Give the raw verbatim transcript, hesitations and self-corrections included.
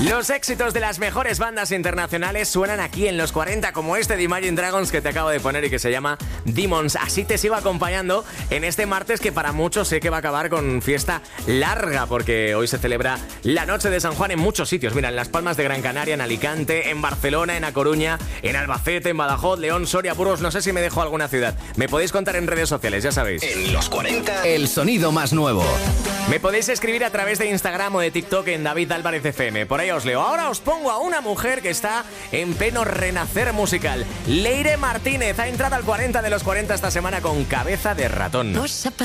Los éxitos de las mejores bandas internacionales suenan aquí en los cuarenta, como este de Imagine Dragons que te acabo de poner y que se llama Demons. Así te sigo acompañando en este martes que para muchos sé que va a acabar con fiesta larga, porque hoy se celebra la Noche de San Juan en muchos sitios. Mira, en Las Palmas de Gran Canaria, en Alicante, en Barcelona, en A Coruña, en Albacete, en Badajoz, León, Soria, Burgos. No sé si me dejo alguna ciudad. Me podéis contar en redes sociales, ya sabéis. En los cuarenta, el sonido más nuevo. Me podéis escribir a través de Instagram o de TikTok en David Álvarez F M. Por ahí os leo. Ahora os pongo a una mujer que está en pleno renacer musical. Leire Martínez ha entrado al cuarenta de los cuarenta esta semana con Cabeza de Ratón.